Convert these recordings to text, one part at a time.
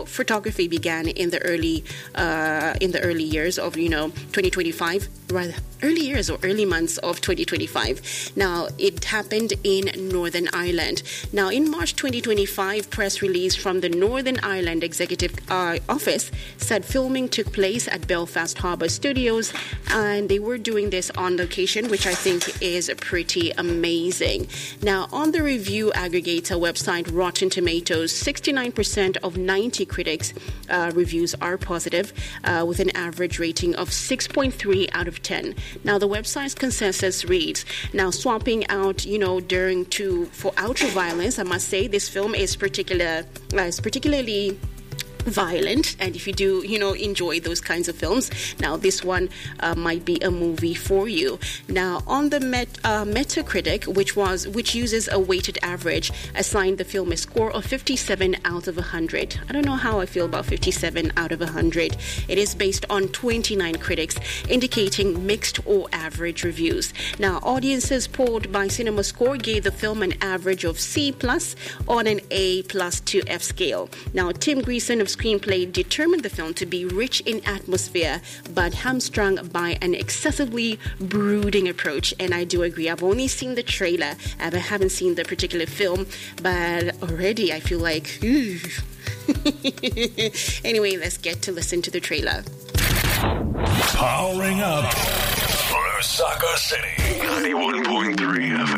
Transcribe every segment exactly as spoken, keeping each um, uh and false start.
photography began in the early uh, in the early years of, you know, twenty twenty-five, rather early years or early months of twenty twenty-five. Now, it happened in Northern Ireland. Now, in March twenty twenty-five, press release from the Northern Ireland Executive uh, Office said filming took place at Belfast Harbour Studios, and they were doing this on location, which I think is pretty amazing. Now, on the review aggregator website Rotten Tomatoes, sixty-nine percent of ninety critics uh, reviews are positive, uh, with an average rating of six point three out of ten. Now, the website's consensus reads, now swapping out, you know, during to for ultra-violence, I must say this film is particular, uh, is particularly violent, and if you do, you know, enjoy those kinds of films, now this one uh, might be a movie for you. Now, on the Met, uh, Metacritic, which was which uses a weighted average, assigned the film a score of fifty-seven out of one hundred. I don't know how I feel about fifty-seven out of one hundred. It is based on twenty-nine critics, indicating mixed or average reviews. Now, audiences polled by CinemaScore gave the film an average of C plus on an A plus to F scale. Now, Tim Greason of Screenplay determined the film to be rich in atmosphere, but hamstrung by an excessively brooding approach. And I do agree. I've only seen the trailer. I haven't seen the particular film, but already I feel like, ooh. Anyway, let's get to listen to the trailer. Powering up Lusaka City, ninety-one point three F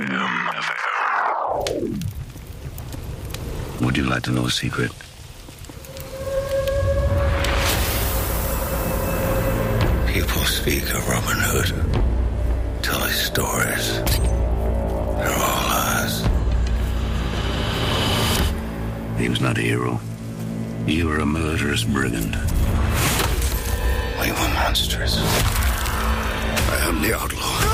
M. Would you like to know a secret? People speak of Robin Hood, tell his stories. They're all lies. He was not a hero. You were a murderous brigand. We were monsters. I am the outlaw.